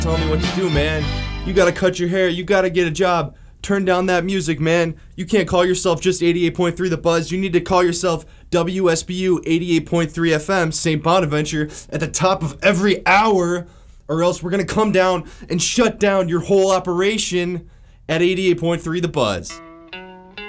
telling me what to do, man. You gotta cut your hair. You gotta get a job. Turn down that music, man. You can't call yourself just 88.3 The Buzz. You need to call yourself WSBU 88.3 FM, St. Bonaventure, at the top of every hour, or else we're going to come down and shut down your whole operation at 88.3 The Buzz.